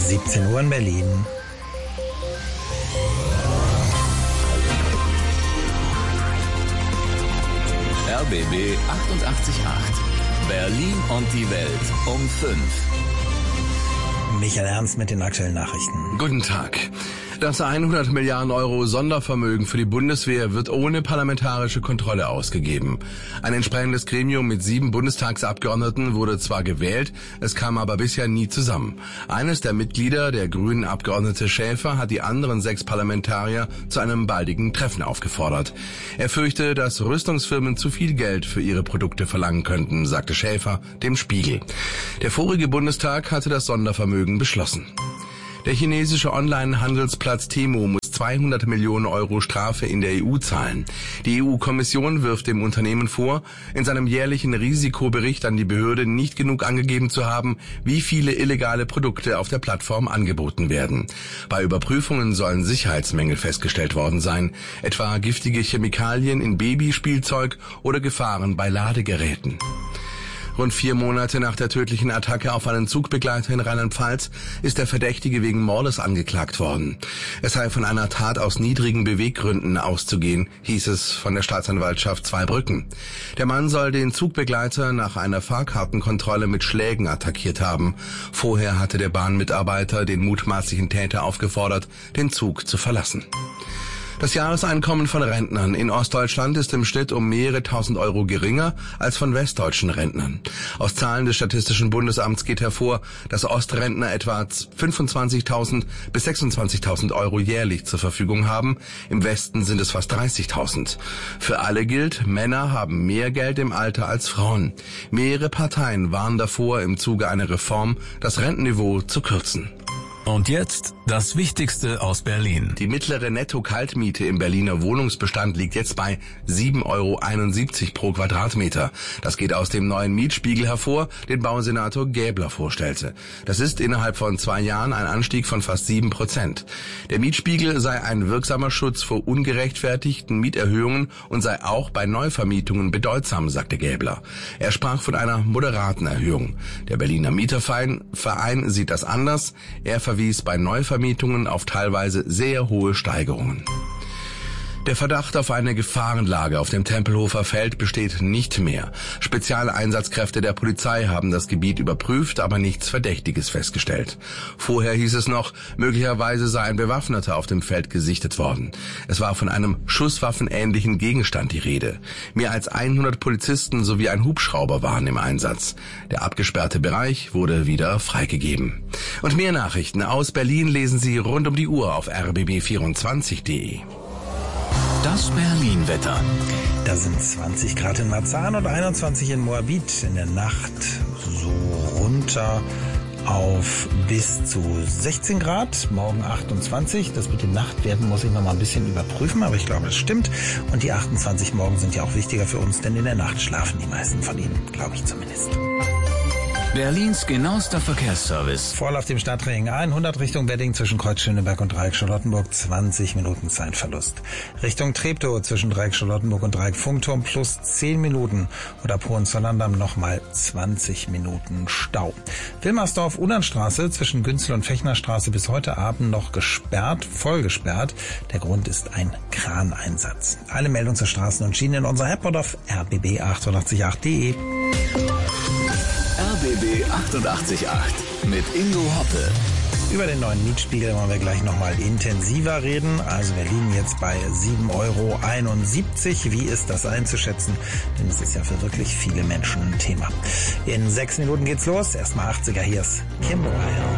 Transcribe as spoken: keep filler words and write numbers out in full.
siebzehn Uhr in Berlin. R B B achtundachtzig Komma acht. Berlin und die Welt um fünf. Michael Ernst mit den aktuellen Nachrichten. Guten Tag. Das hundert Milliarden Euro Sondervermögen für die Bundeswehr wird ohne parlamentarische Kontrolle ausgegeben. Ein entsprechendes Gremium mit sieben Bundestagsabgeordneten wurde zwar gewählt, es kam aber bisher nie zusammen. Eines der Mitglieder, der grünen Abgeordnete Schäfer, hat die anderen sechs Parlamentarier zu einem baldigen Treffen aufgefordert. Er fürchte, dass Rüstungsfirmen zu viel Geld für ihre Produkte verlangen könnten, sagte Schäfer dem Spiegel. Der vorige Bundestag hatte das Sondervermögen beschlossen. Der chinesische Online-Handelsplatz Temu muss zweihundert Millionen Euro Strafe in der E U zahlen. Die E U-Kommission wirft dem Unternehmen vor, in seinem jährlichen Risikobericht an die Behörde nicht genug angegeben zu haben, wie viele illegale Produkte auf der Plattform angeboten werden. Bei Überprüfungen sollen Sicherheitsmängel festgestellt worden sein, etwa giftige Chemikalien in Babyspielzeug oder Gefahren bei Ladegeräten. Rund vier Monate nach der tödlichen Attacke auf einen Zugbegleiter in Rheinland-Pfalz ist der Verdächtige wegen Mordes angeklagt worden. Es sei von einer Tat aus niedrigen Beweggründen auszugehen, hieß es von der Staatsanwaltschaft Zweibrücken. Der Mann soll den Zugbegleiter nach einer Fahrkartenkontrolle mit Schlägen attackiert haben. Vorher hatte der Bahnmitarbeiter den mutmaßlichen Täter aufgefordert, den Zug zu verlassen. Das Jahreseinkommen von Rentnern in Ostdeutschland ist im Schnitt um mehrere tausend Euro geringer als von westdeutschen Rentnern. Aus Zahlen des Statistischen Bundesamts geht hervor, dass Ostrentner etwa fünfundzwanzigtausend bis sechsundzwanzigtausend Euro jährlich zur Verfügung haben. Im Westen sind es fast dreißigtausend. Für alle gilt, Männer haben mehr Geld im Alter als Frauen. Mehrere Parteien warnen davor, im Zuge einer Reform das Rentenniveau zu kürzen. Und jetzt das Wichtigste aus Berlin. Die mittlere Netto-Kaltmiete im Berliner Wohnungsbestand liegt jetzt bei sieben Euro einundsiebzig pro Quadratmeter. Das geht aus dem neuen Mietspiegel hervor, den Bausenator Gäbler vorstellte. Das ist innerhalb von zwei Jahren ein Anstieg von fast sieben Prozent. Der Mietspiegel sei ein wirksamer Schutz vor ungerechtfertigten Mieterhöhungen und sei auch bei Neuvermietungen bedeutsam, sagte Gäbler. Er sprach von einer moderaten Erhöhung. Der Berliner Mieterverein Verein sieht das anders. Er verwies bei Neuvermietungen auf teilweise sehr hohe Steigerungen. Der Verdacht auf eine Gefahrenlage auf dem Tempelhofer Feld besteht nicht mehr. Spezialeinsatzkräfte der Polizei haben das Gebiet überprüft, aber nichts Verdächtiges festgestellt. Vorher hieß es noch, möglicherweise sei ein Bewaffneter auf dem Feld gesichtet worden. Es war von einem schusswaffenähnlichen Gegenstand die Rede. Mehr als hundert Polizisten sowie ein Hubschrauber waren im Einsatz. Der abgesperrte Bereich wurde wieder freigegeben. Und mehr Nachrichten aus Berlin lesen Sie rund um die Uhr auf r b b vierundzwanzig punkt de. Das Berlin-Wetter. Da sind zwanzig Grad in Marzahn und einundzwanzig in Moabit. In der Nacht so runter auf bis zu sechzehn Grad. Morgen achtundzwanzig. Das mit den Nachtwerten muss ich noch mal ein bisschen überprüfen, aber ich glaube, es stimmt. Und die achtundzwanzig morgen sind ja auch wichtiger für uns, denn in der Nacht schlafen die meisten von ihnen, glaube ich zumindest. Berlins genauester Verkehrsservice. Voll auf dem Stadtring hundert Richtung Wedding zwischen Kreuz Schöneberg und Dreieck Charlottenburg, zwanzig Minuten Zeitverlust. Richtung Treptow zwischen Dreieck Charlottenburg und Dreieck Funkturm plus zehn Minuten. Oder ab Hohenzollern nochmal zwanzig Minuten Stau. Wilmersdorf-Ullernstraße zwischen Günzel und Fechnerstraße bis heute Abend noch gesperrt, voll gesperrt. Der Grund ist ein Kraneinsatz. Alle Meldungen zur Straßen und Schienen in unserer App und auf r b b achtundachtzig punkt acht punkt de. R B B achtundachtzig Komma acht mit Ingo Hoppe. Über den neuen Mietspiegel wollen wir gleich nochmal intensiver reden. Also wir liegen jetzt bei sieben Euro einundsiebzig. Wie ist das einzuschätzen? Denn es ist ja für wirklich viele Menschen ein Thema. In sechs Minuten geht's los. Erstmal achtziger, hier ist Kim Wilde.